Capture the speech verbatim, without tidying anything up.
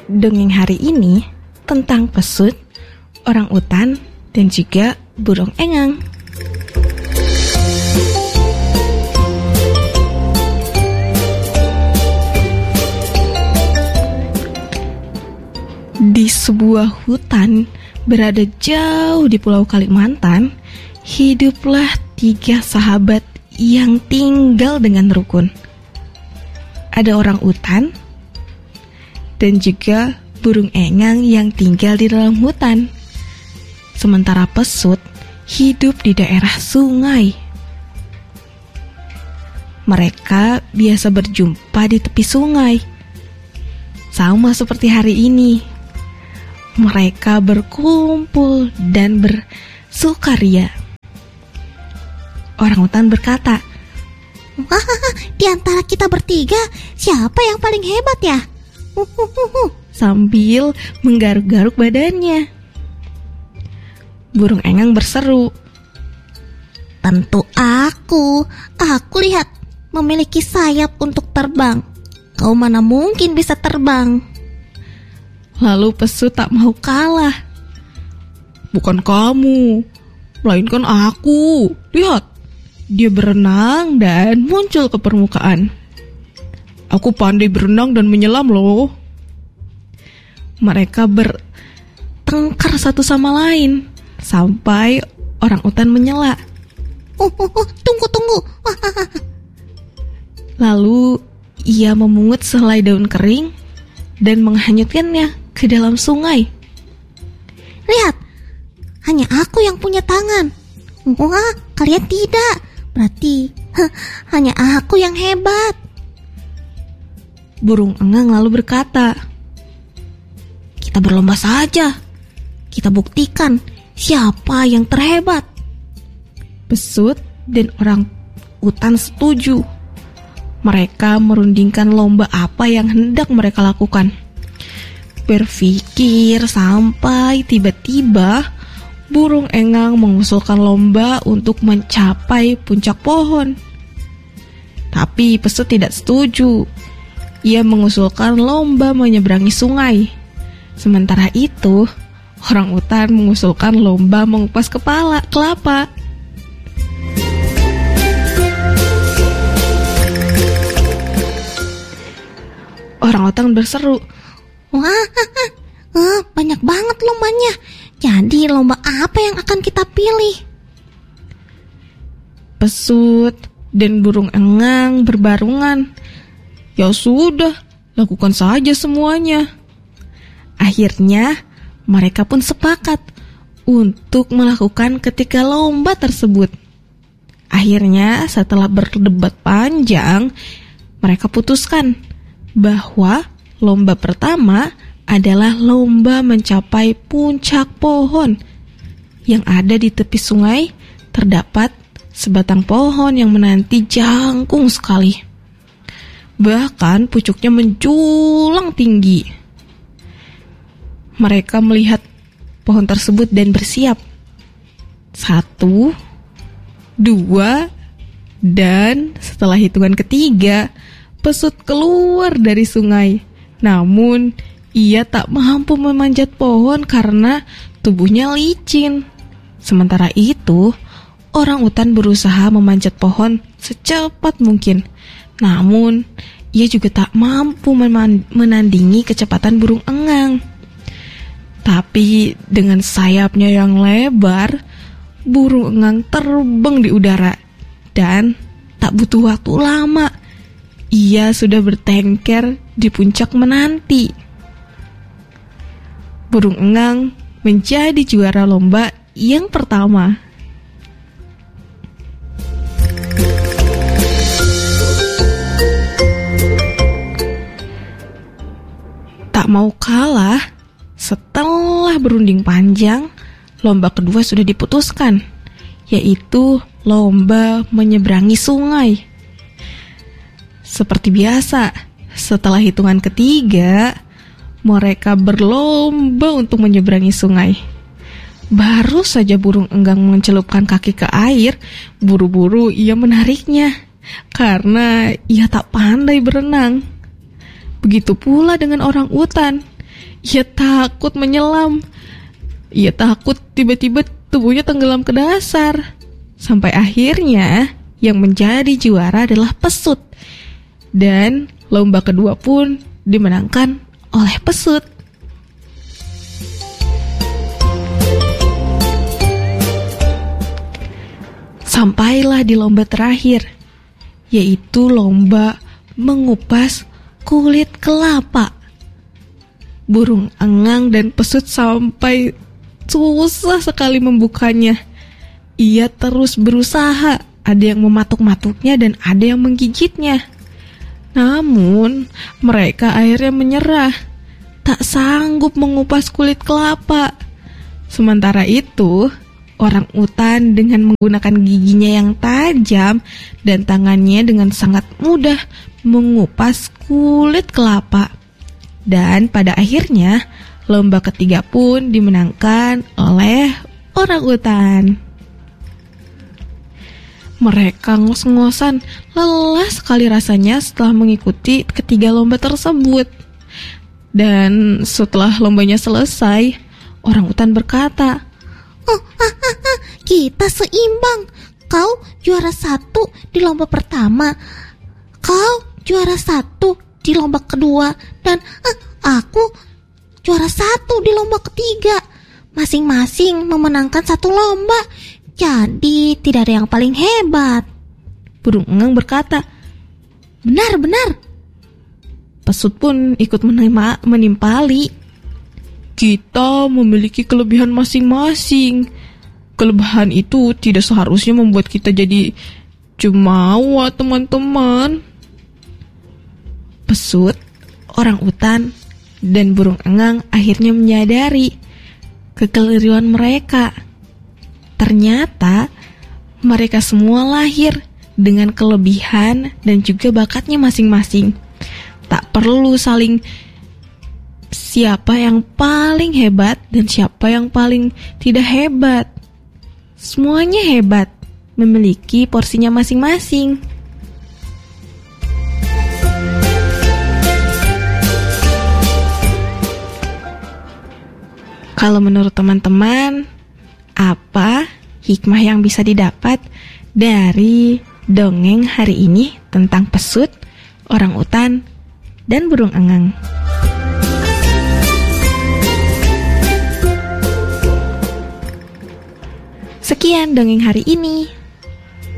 Dongeng hari ini tentang pesut, orang utan, dan juga burung engang. Di sebuah hutan berada jauh di Pulau Kalimantan, hiduplah tiga sahabat yang tinggal dengan rukun. Ada orang utan dan juga burung engang yang tinggal di dalam hutan. Sementara pesut hidup di daerah sungai. Mereka biasa berjumpa di tepi sungai. Sama seperti hari ini. Mereka berkumpul dan bersukaria. Orang utan berkata, "Wah, di antara kita bertiga, siapa yang paling hebat ya?" Sambil menggaruk-garuk badannya. Burung engang berseru, "Tentu aku. Aku lihat memiliki sayap untuk terbang. Kau mana mungkin bisa terbang?" Lalu pesut tak mau kalah. "Bukan kamu, melainkan aku. Lihat, dia berenang dan muncul ke permukaan. Aku pandai berenang dan menyelam loh." Mereka bertengkar satu sama lain sampai orang utan menyela. Oh, oh, oh, tunggu, tunggu. Lalu ia memungut sehelai daun kering dan menghanyutkannya ke dalam sungai. "Lihat, hanya aku yang punya tangan. Wah, kalian tidak. Berarti huh, hanya aku yang hebat." Burung engang lalu berkata, "Kita berlomba saja. Kita buktikan siapa yang terhebat." Pesut dan orang utan setuju. Mereka merundingkan lomba apa yang hendak mereka lakukan. Berpikir sampai tiba-tiba burung engang mengusulkan lomba untuk mencapai puncak pohon. Tapi pesut tidak setuju. Ia mengusulkan lomba menyeberangi sungai. Sementara itu, orang utan mengusulkan lomba mengupas kepala kelapa. Orang utan berseru, "Wah, uh, banyak banget lombanya. Jadi lomba apa yang akan kita pilih?" Pesut dan burung engang berbarungan. "Ya sudah, lakukan saja semuanya." Akhirnya, mereka pun sepakat untuk melakukan ketika lomba tersebut. Akhirnya, setelah berdebat panjang, mereka putuskan bahwa lomba pertama adalah lomba mencapai puncak pohon. Yang ada di tepi sungai terdapat sebatang pohon yang menanti jangkung sekali. Bahkan pucuknya menjulang tinggi. Mereka melihat pohon tersebut dan bersiap. Satu, dua, dan setelah hitungan ketiga, pesut keluar dari sungai. Namun, ia tak mampu memanjat pohon karena tubuhnya licin. Sementara itu, orang utan berusaha memanjat pohon secepat mungkin. Namun, ia juga tak mampu menandingi kecepatan burung engang. Tapi dengan sayapnya yang lebar, burung engang terbang di udara. Dan tak butuh waktu lama, ia sudah bertengker di puncak menanti. Burung engang menjadi juara lomba yang pertama. Tak mau kalah, setelah berunding panjang, lomba kedua sudah diputuskan, yaitu lomba menyeberangi sungai. Seperti biasa, setelah hitungan ketiga, mereka berlomba untuk menyeberangi sungai. Baru saja burung enggang mencelupkan kaki ke air, buru-buru ia menariknya, karena ia tak pandai berenang. Begitu pula dengan orang utan. Ia takut menyelam. Ia takut tiba-tiba tubuhnya tenggelam ke dasar. Sampai akhirnya yang menjadi juara adalah pesut. Dan lomba kedua pun dimenangkan oleh pesut. Sampailah di lomba terakhir, yaitu lomba mengupas kulit kelapa. Burung elang dan pesut sampai susah sekali membukanya. Ia terus berusaha, ada yang mematuk-matuknya dan ada yang menggigitnya. Namun, mereka akhirnya menyerah, tak sanggup mengupas kulit kelapa. Sementara itu, orang utan dengan menggunakan giginya yang tajam dan tangannya dengan sangat mudah mengupas kulit kelapa. Dan pada akhirnya, lomba ketiga pun dimenangkan oleh orang utan. Mereka ngos-ngosan, lelah sekali rasanya setelah mengikuti ketiga lomba tersebut. Dan setelah lombanya selesai, orang utan berkata, Oh, ah, ah, ah, kita seimbang. Kau juara satu di lomba pertama, kau juara satu di lomba kedua, dan ah, aku juara satu di lomba ketiga. Masing-masing memenangkan satu lomba, jadi tidak ada yang paling hebat. Burung elang berkata, Benar, benar. Pesut pun ikut menima, menimpali. Kita memiliki kelebihan masing-masing. Kelebihan itu tidak seharusnya membuat kita jadi jumawa, teman-teman. Pesut, orang utan, dan burung elang akhirnya menyadari kekeliruan mereka. Ternyata mereka semua lahir dengan kelebihan dan juga bakatnya masing-masing. Tak perlu saling siapa yang paling hebat dan siapa yang paling tidak hebat. Semuanya hebat, memiliki porsinya masing-masing. Kalau menurut teman-teman, apa hikmah yang bisa didapat dari dongeng hari ini tentang pesut, orang utan, dan burung elang? Sekian dongeng hari ini.